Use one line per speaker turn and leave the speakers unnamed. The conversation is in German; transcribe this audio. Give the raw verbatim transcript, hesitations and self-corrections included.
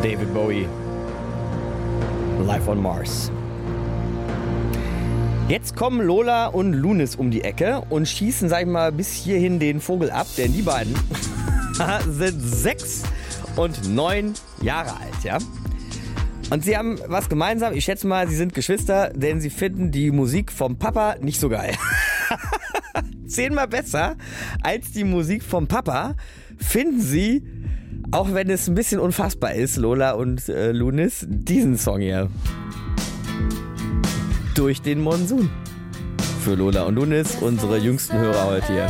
David Bowie. Live on Mars. Jetzt kommen Lola und Lunis um die Ecke und schießen, sag ich mal, bis hierhin den Vogel ab, denn die beiden sind sechs und neun Jahre alt, ja. Und sie haben was gemeinsam, ich schätze mal, sie sind Geschwister, denn sie finden die Musik vom Papa nicht so geil. Zehnmal besser als die Musik vom Papa finden sie, auch wenn es ein bisschen unfassbar ist, Lola und äh, Lunis, diesen Song hier. Durch den Monsun. Für Lola und Lunis, unsere jüngsten Hörer heute hier.